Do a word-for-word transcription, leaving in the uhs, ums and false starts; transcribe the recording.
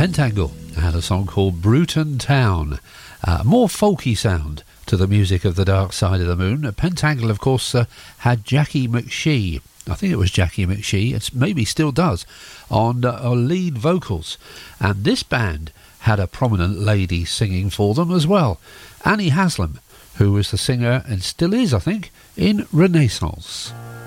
Pentangle had a song called Bruton Town, a more folky sound to the music of The Dark Side of the Moon. Pentangle, of course, uh, had Jackie McShee, I think it was Jackie McShee, it maybe still does, on, uh, on lead vocals. And this band had a prominent lady singing for them as well, Annie Haslam, who was the singer and still is, I think, in Renaissance.